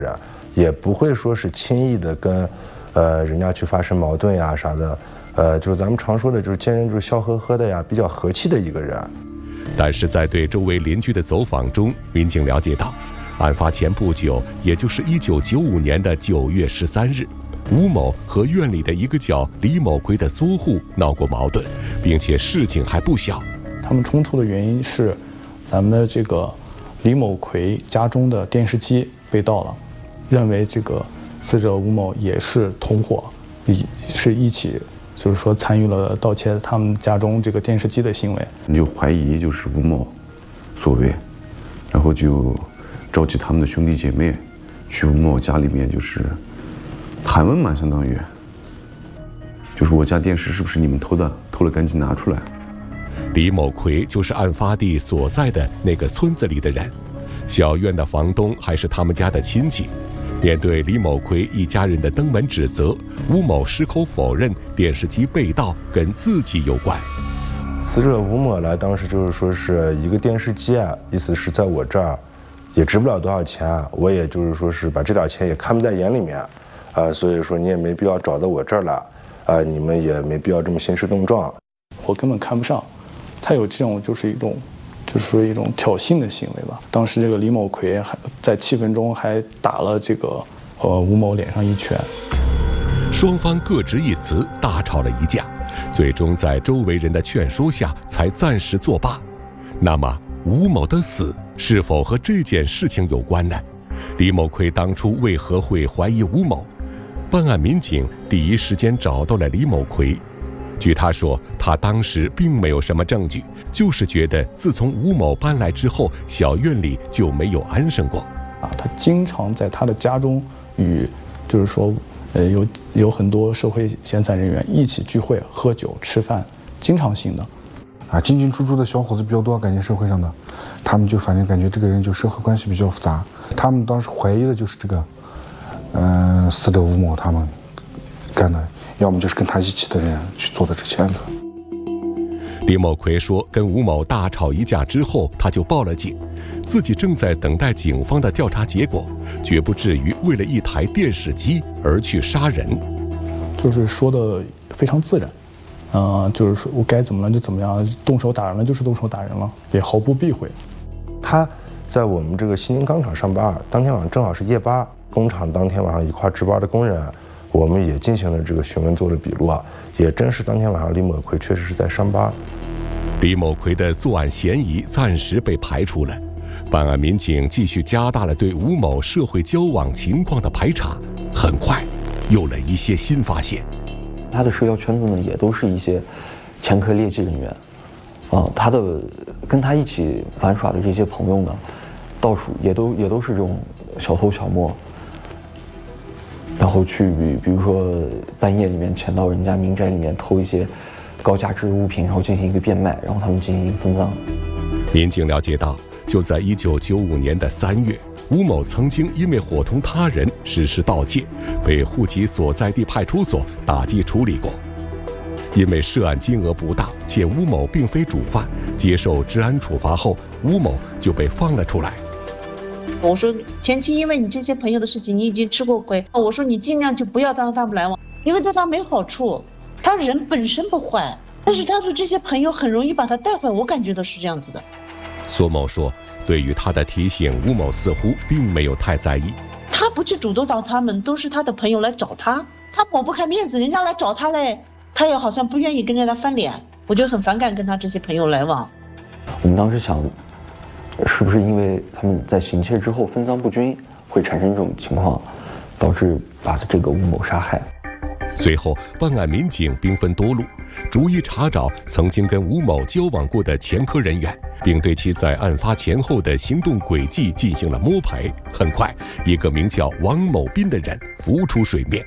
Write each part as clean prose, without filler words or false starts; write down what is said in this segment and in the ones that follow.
人，也不会说是轻易的跟人家去发生矛盾呀啥的，就是咱们常说的，就是见人就是笑呵呵的呀，比较和气的一个人。 但是在对周围邻居的走访中，民警了解到，案发前不久，也就是1995年的9月13日，吴某和院里的一个叫李某奎的租户闹过矛盾，并且事情还不小。 他们冲突的原因是，咱们的这个李某奎家中的电视机被盗了，认为这个死者吴某也是同伙，一起。就是说参与了盗窃他们家中这个电视机的行为， 你就怀疑就是吴某所为，然后就召集他们的兄弟姐妹去吴某家里面就是盘问嘛，相当于就是我家电视是不是你们偷的，偷了赶紧拿出来。 李某奎就是案发地所在的那个村子里的人，小院的房东还是他们家的亲戚。面对李某奎一家人的登门指责，吴某矢口否认电视机被盗跟自己有关。 死者吴某来当时就是说是一个电视机啊，意思是在我这儿也值不了多少钱，我也就是说是把这点钱也看不在眼里面，所以说你也没必要找到我这儿来，你们也没必要这么兴师动众。 我根本看不上，他有这种就是说一种挑衅的行为吧。当时这个李某奎还在气愤中还打了这个吴某脸上一拳， 双方各执一词，大吵了一架，最终在周围人的劝说下才暂时作罢。那么吴某的死是否和这件事情有关呢？李某奎当初为何会怀疑吴某？办案民警第一时间找到了李某奎。据他说，他当时并没有什么证据，就是觉得自从吴某搬来之后，小院里就没有安生过。 他经常在他的家中与，就是说，有很多社会闲散人员一起聚会、喝酒、吃饭，经常性的。 进进出出的小伙子比较多，感觉社会上的，他们就反正感觉这个人就社会关系比较复杂。他们当时怀疑的就是这个，死者吴某他们干的。要么就是跟他一起的人去做的这些案子。 李某奎说，跟吴某大吵一架之后，他就报了警，自己正在等待警方的调查结果，绝不至于为了一台电视机而去杀人。 就是说的非常自然，就是说我该怎么了就怎么样，动手打人了就是动手打人了，也毫不避讳。 他在我们这个西宁钢厂上班，当天晚上正好是夜班，工厂当天晚上一块值班的工人。我们也进行了这个询问，做了笔录，也真是当天晚上李某奎确实是在上班。 李某奎的作案嫌疑暂时被排除了，办案民警继续加大了对吴某社会交往情况的排查，很快有了一些新发现。 他的社交圈子呢，也都是一些前科劣迹人员，他的跟他一起玩耍的这些朋友呢，到处也都是这种小偷小摸。然后去比如说半夜里面潜到人家民宅里面偷一些高价值物品，然后进行一个变卖，然后他们进行一个分赃。 民警了解到，就在1995年的3月，吴某曾经因为伙同他人实施盗窃，被户籍所在地派出所打击处理过。因为涉案金额不大，且吴某并非主犯，接受治安处罚后，吴某就被放了出来。 我说前期因为你这些朋友的事情你已经吃过亏，我说你尽量就不要跟他们来往，因为对他没好处，他人本身不坏，但是他的这些朋友很容易把他带坏，我感觉到是这样子的。 索某说，对于他的提醒，吴某似乎并没有太在意。 他不去主动找他们，都是他的朋友来找他，他抹不开面子，人家来找他嘞，他也好像不愿意跟人家翻脸，我就很反感跟他这些朋友来往。 我们当时想，是不是因为他们在行窃之后分赃不均，会产生这种情况，导致把这个吴某杀害。 随后，办案民警兵分多路，逐一查找曾经跟吴某交往过的前科人员，并对其在案发前后的行动轨迹进行了摸排。很快，一个名叫王某斌的人浮出水面。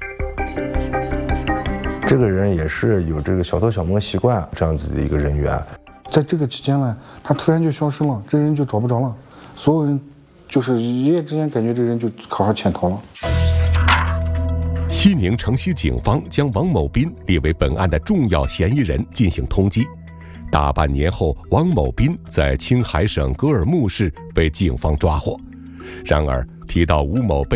这个人也是有这个小偷小摸习惯这样子的一个人员， 在这个期间呢，他突然就消失了，这人就找不着了，所有人就是一夜之间感觉这人就好像潜逃了。 西宁城西警方将王某斌列为本案的重要嫌疑人进行通缉。大半年后，王某斌在青海省格尔木市被警方抓获。然而， 提到吴某被